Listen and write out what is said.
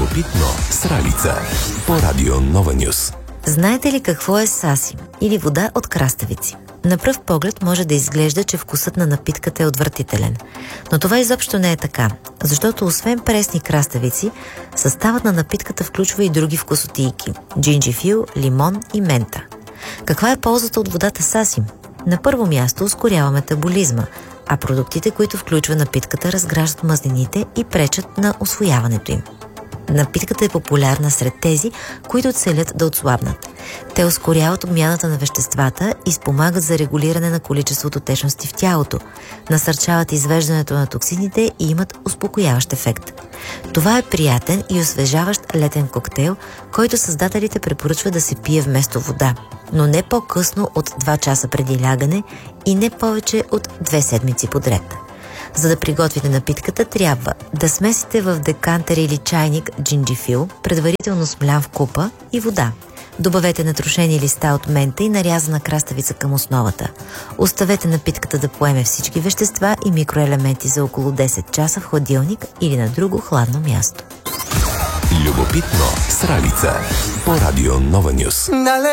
Любопитно с Ралица по Радио Нова Нюс. Знаете ли какво е саси или вода от краставици? На пръв поглед може да изглежда, че вкусът на напитката е отвратителен. Но това изобщо не е така, защото освен пресни краставици, съставът на напитката включва и други вкусотийки – джинджифил, лимон и мента. Каква е ползата от водата саси? На първо място ускорява метаболизма, а продуктите, които включва напитката, разграждат мазнините и пречат на усвояването им. Напитката е популярна сред тези, които целят да отслабнат. Те ускоряват обмяната на веществата и спомагат за регулиране на количеството течности в тялото, насърчават извеждането на токсините и имат успокояващ ефект. Това е приятен и освежаващ летен коктейл, който създателите препоръчват да се пие вместо вода, но не по-късно от 2 часа преди лягане и не повече от 2 седмици подред. За да приготвите напитката, трябва да смесите в декантер или чайник джинджифил, предварително смлян в купа, и вода. Добавете натрошени листа от мента и нарязана краставица към основата. Оставете напитката да поеме всички вещества и микроелементи за около 10 часа в хладилник или на друго хладно място. Любопитно с Ралица по Радио Нова Нюс.